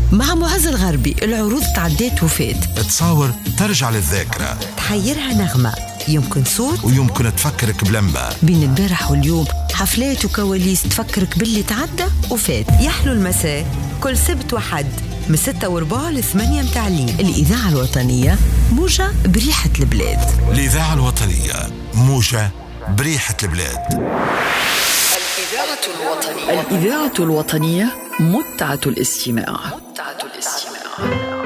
مع معز الغربي. العروض تعديت وفات، تصاور ترجع للذاكرة، تحيرها نغمة، يمكن صوت ويمكن تفكرك بلمبة. بين البارح واليوم حفلات وكواليس تفكرك باللي تعدى وفات. يحلو المساء كل سبت وحد من 6:15 ل 8 متاع الليل. الإذاعة الوطنية موجة بريحة البلاد. الإذاعة الوطنية موجة بريحة البلاد. الإذاعة الوطنية متعة الاستماع.